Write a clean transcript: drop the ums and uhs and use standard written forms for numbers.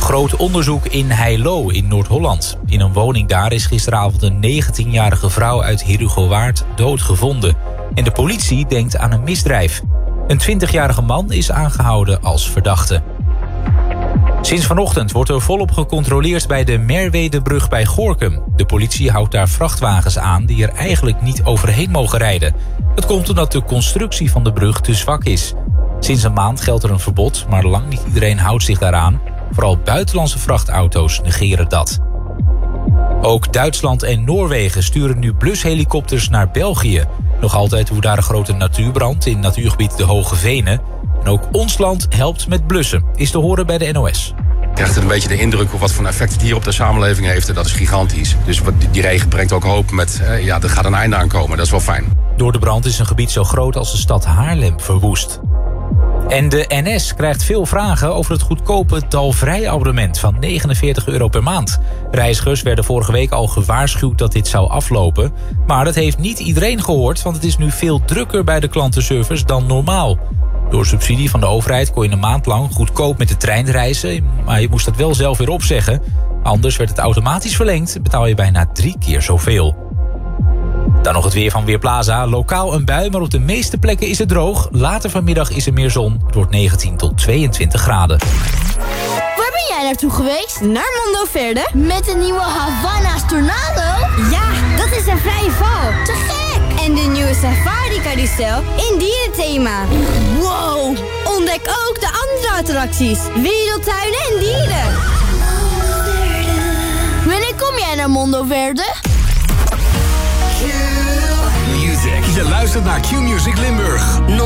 groot onderzoek in Heilo in Noord-Holland. In een woning daar is gisteravond een 19-jarige vrouw uit Herugowaard doodgevonden. En de politie denkt aan een misdrijf. Een 20-jarige man is aangehouden als verdachte. Sinds vanochtend wordt er volop gecontroleerd bij de Merwedebrug bij Gorinchem. De politie houdt daar vrachtwagens aan die er eigenlijk niet overheen mogen rijden. Dat komt omdat de constructie van de brug te zwak is. Sinds een maand geldt er een verbod, maar lang niet iedereen houdt zich daaraan. Vooral buitenlandse vrachtauto's negeren dat. Ook Duitsland en Noorwegen sturen nu blushelikopters naar België. Nog altijd woedt daar een grote natuurbrand in natuurgebied de Hoge Venen. En ook ons land helpt met blussen, is te horen bij de NOS. Je krijgt een beetje de indruk op wat voor effect het hier op de samenleving heeft. En dat is gigantisch. Dus die regen brengt ook hoop met, er gaat een einde aankomen. Dat is wel fijn. Door de brand is een gebied zo groot als de stad Haarlem verwoest. En de NS krijgt veel vragen over het goedkope Dalvrij-abonnement van €49 per maand. Reizigers werden vorige week al gewaarschuwd dat dit zou aflopen. Maar dat heeft niet iedereen gehoord, want het is nu veel drukker bij de klantenservice dan normaal. Door subsidie van de overheid kon je een maand lang goedkoop met de trein reizen, maar je moest dat wel zelf weer opzeggen. Anders werd het automatisch verlengd, betaal je bijna 3 keer zoveel. Dan nog het weer van Weerplaza. Lokaal een bui, maar op de meeste plekken is het droog. Later vanmiddag is er meer zon. Het wordt 19 tot 22 graden. Waar ben jij naartoe geweest? Naar Mondo Verde. Met de nieuwe Havana's Tornado? Ja, dat is een vrije val. Te gek! En de nieuwe Safari Carousel in dierenthema. Wow! Ontdek ook de andere attracties. Wereldtuinen en dieren. Wanneer kom jij naar Mondo Verde? Q-Music. Je luistert naar Q-Music Limburg.